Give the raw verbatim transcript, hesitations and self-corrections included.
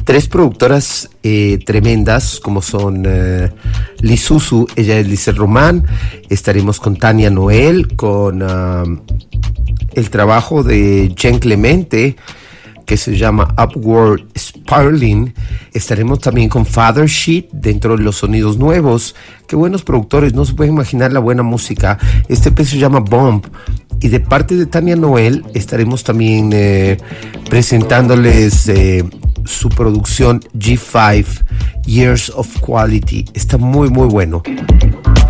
tres productoras eh, tremendas como son eh, Lisuzu, ella es Lisette Román. Estaremos con Tania Noel, con uh, el trabajo de Jen Clemente que se llama Upward Spiraling. Estaremos también con Father Sheet dentro de los sonidos nuevos. Qué buenos productores, no se puede imaginar la buena música. Este pez se llama Bump. Y de parte de Tania Noel estaremos también eh, presentándoles eh, su producción G cinco, Years of Quality. Está muy muy bueno.